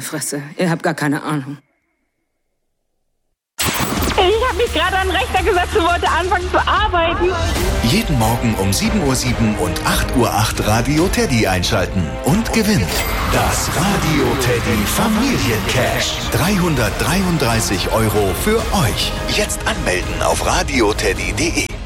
Fresse. Ihr habt gar keine Ahnung. Ich habe mich gerade an den Rechner gesetzt und wollte anfangen zu arbeiten. Jeden Morgen um 7:07 Uhr und 8:08 Uhr Radio Teddy einschalten und gewinnt das Radio Teddy Familiencash. 333 € für euch. Jetzt anmelden auf radioteddy.de.